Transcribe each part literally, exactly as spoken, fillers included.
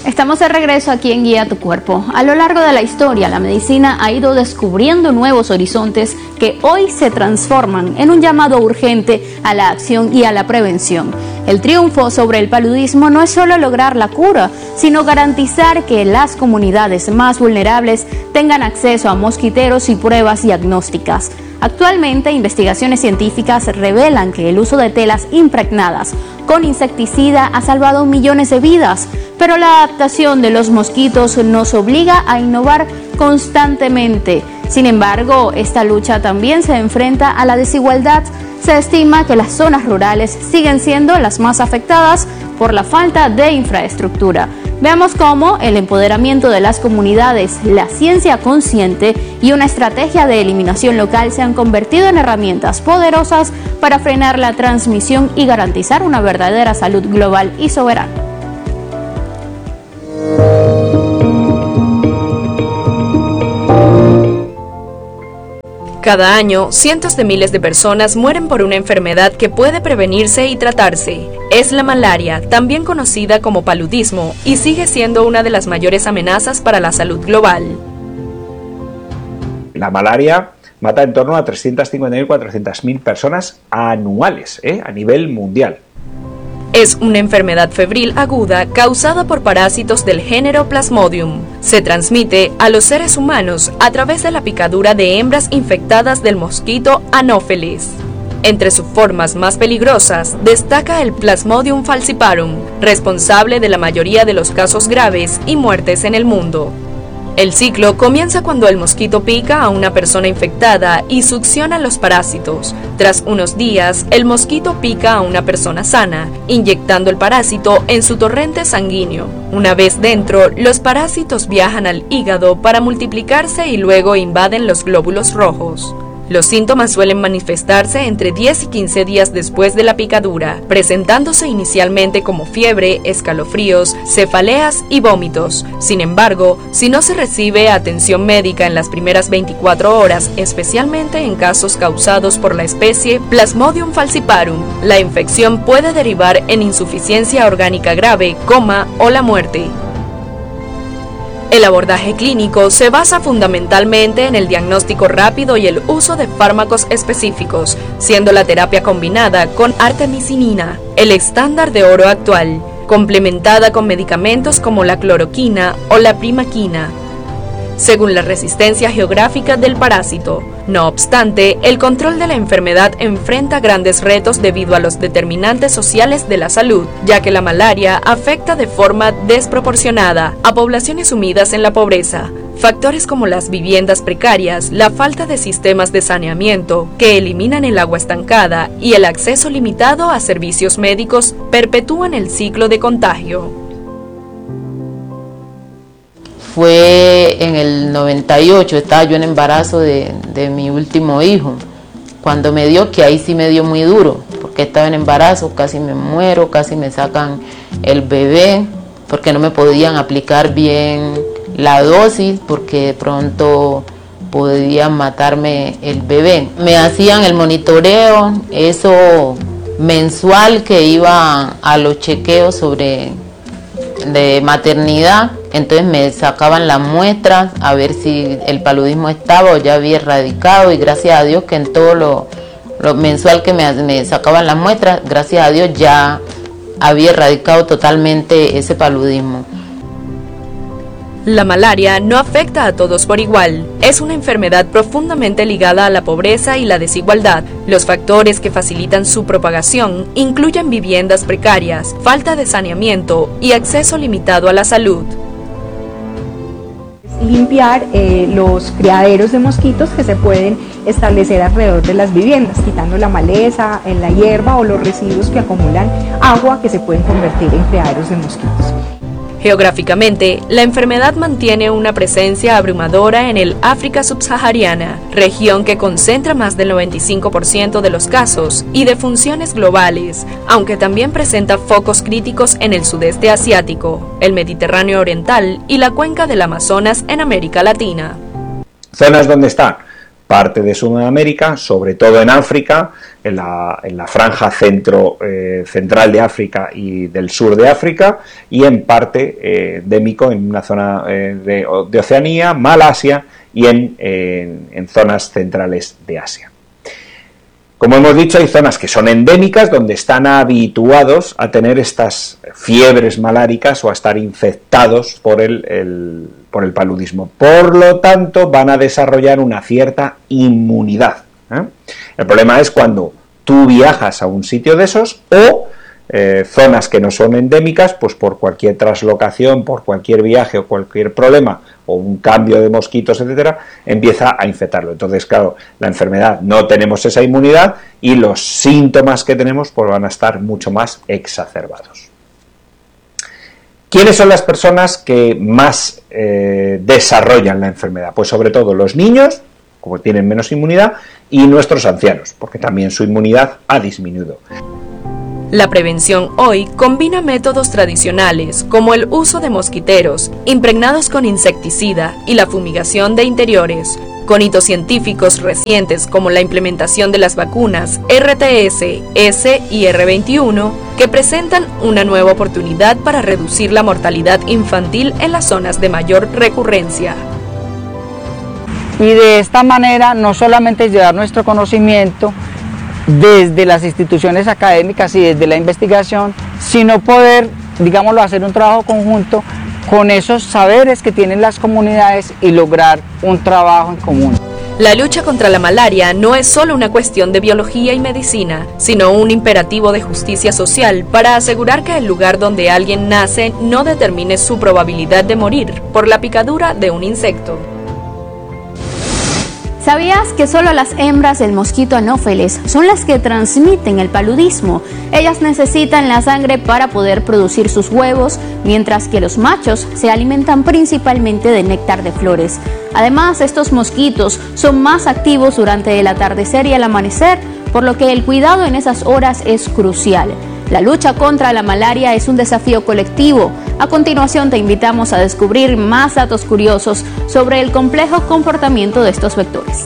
Estamos de regreso aquí en Guía tu Cuerpo. A lo largo de la historia, la medicina ha ido descubriendo nuevos horizontes que hoy se transforman en un llamado urgente a la acción y a la prevención. El triunfo sobre el paludismo no es solo lograr la cura, sino garantizar que las comunidades más vulnerables tengan acceso a mosquiteros y pruebas diagnósticas. Actualmente, investigaciones científicas revelan que el uso de telas impregnadas con insecticida ha salvado millones de vidas, pero la adaptación de los mosquitos nos obliga a innovar constantemente. Sin embargo, esta lucha también se enfrenta a la desigualdad. Se estima que las zonas rurales siguen siendo las más afectadas por la falta de infraestructura. Veamos cómo el empoderamiento de las comunidades, la ciencia consciente y una estrategia de eliminación local se han convertido en herramientas poderosas para frenar la transmisión y garantizar una verdadera salud global y soberana. Cada año, cientos de miles de personas mueren por una enfermedad que puede prevenirse y tratarse. Es la malaria, también conocida como paludismo, y sigue siendo una de las mayores amenazas para la salud global. La malaria mata en torno a trescientas cincuenta mil a cuatrocientas mil personas anuales, ¿eh? a nivel mundial. Es una enfermedad febril aguda causada por parásitos del género Plasmodium. Se transmite a los seres humanos a través de la picadura de hembras infectadas del mosquito Anopheles. Entre sus formas más peligrosas destaca el Plasmodium falciparum, responsable de la mayoría de los casos graves y muertes en el mundo. El ciclo comienza cuando el mosquito pica a una persona infectada y succiona los parásitos. Tras unos días, el mosquito pica a una persona sana, inyectando el parásito en su torrente sanguíneo. Una vez dentro, los parásitos viajan al hígado para multiplicarse y luego invaden los glóbulos rojos. Los síntomas suelen manifestarse entre diez y quince días después de la picadura, presentándose inicialmente como fiebre, escalofríos, cefaleas y vómitos. Sin embargo, si no se recibe atención médica en las primeras veinticuatro horas, especialmente en casos causados por la especie Plasmodium falciparum, la infección puede derivar en insuficiencia orgánica grave, coma o la muerte. El abordaje clínico se basa fundamentalmente en el diagnóstico rápido y el uso de fármacos específicos, siendo la terapia combinada con artemisinina el estándar de oro actual, complementada con medicamentos como la cloroquina o la primaquina, según la resistencia geográfica del parásito. No obstante, el control de la enfermedad enfrenta grandes retos debido a los determinantes sociales de la salud, ya que la malaria afecta de forma desproporcionada a poblaciones sumidas en la pobreza. Factores como las viviendas precarias, la falta de sistemas de saneamiento que eliminan el agua estancada y el acceso limitado a servicios médicos perpetúan el ciclo de contagio. Fue en el noventa y ocho, estaba yo en embarazo de, de mi último hijo, cuando me dio, que ahí sí me dio muy duro, porque estaba en embarazo, casi me muero, casi me sacan el bebé, porque no me podían aplicar bien la dosis, porque de pronto podían matarme el bebé. Me hacían el monitoreo, eso mensual, que iba a los chequeos sobre de maternidad. Entonces me sacaban las muestras a ver si el paludismo estaba o ya había erradicado, y gracias a Dios que en todo lo, lo mensual que me, me sacaban las muestras, gracias a Dios ya había erradicado totalmente ese paludismo. La malaria no afecta a todos por igual. Es una enfermedad profundamente ligada a la pobreza y la desigualdad. Los factores que facilitan su propagación incluyen viviendas precarias, falta de saneamiento y acceso limitado a la salud. Limpiar eh, los criaderos de mosquitos que se pueden establecer alrededor de las viviendas, quitando la maleza, en la hierba o los residuos que acumulan agua que se pueden convertir en criaderos de mosquitos. Geográficamente, la enfermedad mantiene una presencia abrumadora en el África subsahariana, región que concentra más del noventa y cinco por ciento de los casos y defunciones globales, aunque también presenta focos críticos en el sudeste asiático, el Mediterráneo oriental y la cuenca del Amazonas en América Latina. Zonas donde está parte de Sudamérica, sobre todo en África, en la, en la franja centro, eh, central de África y del sur de África, y en parte eh, endémico en una zona eh, de, de Oceanía, Malasia y en, en, en zonas centrales de Asia. Como hemos dicho, hay zonas que son endémicas, donde están habituados a tener estas fiebres maláricas o a estar infectados por el, el, por el paludismo. Por lo tanto, van a desarrollar una cierta inmunidad, ¿eh? El problema es cuando tú viajas a un sitio de esos o eh, zonas que no son endémicas, pues por cualquier traslocación, por cualquier viaje o cualquier problema o un cambio de mosquitos, etcétera, empieza a infectarlo. Entonces, claro, la enfermedad, no tenemos esa inmunidad y los síntomas que tenemos pues van a estar mucho más exacerbados. ¿Quiénes son las personas que más eh, desarrollan la enfermedad? Pues sobre todo los niños, como tienen menos inmunidad, y nuestros ancianos, porque también su inmunidad ha disminuido. La prevención hoy combina métodos tradicionales como el uso de mosquiteros impregnados con insecticida y la fumigación de interiores, con hitos científicos recientes como la implementación de las vacunas R T S S y R veintiuno, que presentan una nueva oportunidad para reducir la mortalidad infantil en las zonas de mayor recurrencia. Y de esta manera no solamente llevar nuestro conocimiento desde las instituciones académicas y desde la investigación, sino poder, digámoslo, hacer un trabajo conjunto con esos saberes que tienen las comunidades y lograr un trabajo en común. La lucha contra la malaria no es solo una cuestión de biología y medicina, sino un imperativo de justicia social para asegurar que el lugar donde alguien nace no determine su probabilidad de morir por la picadura de un insecto. ¿Sabías que solo las hembras del mosquito anófeles son las que transmiten el paludismo? Ellas necesitan la sangre para poder producir sus huevos, mientras que los machos se alimentan principalmente de néctar de flores. Además, estos mosquitos son más activos durante el atardecer y el amanecer, por lo que el cuidado en esas horas es crucial. La lucha contra la malaria es un desafío colectivo. A continuación te invitamos a descubrir más datos curiosos sobre el complejo comportamiento de estos vectores.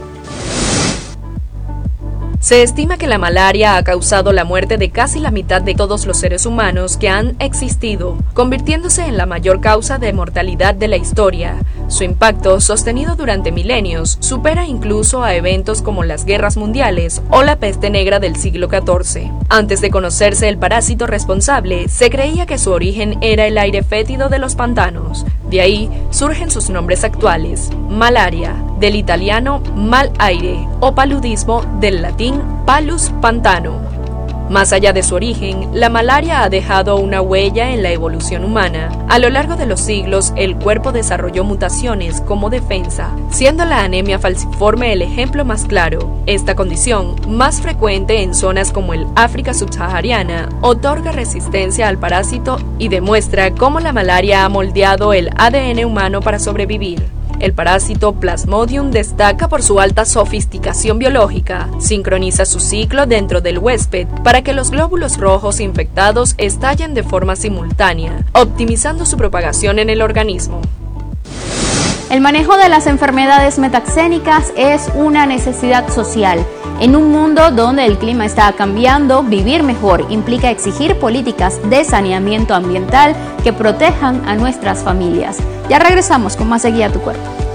Se estima que la malaria ha causado la muerte de casi la mitad de todos los seres humanos que han existido, convirtiéndose en la mayor causa de mortalidad de la historia. Su impacto, sostenido durante milenios, supera incluso a eventos como las guerras mundiales o la peste negra del siglo catorce. Antes de conocerse el parásito responsable, se creía que su origen era el aire fétido de los pantanos. De ahí surgen sus nombres actuales: malaria, del italiano mal aire, o paludismo, del latín palus pantano. Más allá de su origen, la malaria ha dejado una huella en la evolución humana. A lo largo de los siglos, el cuerpo desarrolló mutaciones como defensa, siendo la anemia falciforme el ejemplo más claro. Esta condición, más frecuente en zonas como el África subsahariana, otorga resistencia al parásito y demuestra cómo la malaria ha moldeado el A D N humano para sobrevivir. El parásito Plasmodium destaca por su alta sofisticación biológica. Sincroniza su ciclo dentro del huésped para que los glóbulos rojos infectados estallen de forma simultánea, optimizando su propagación en el organismo. El manejo de las enfermedades metaxénicas es una necesidad social. En un mundo donde el clima está cambiando, vivir mejor implica exigir políticas de saneamiento ambiental que protejan a nuestras familias. Ya regresamos con más de Guía Tu Cuerpo.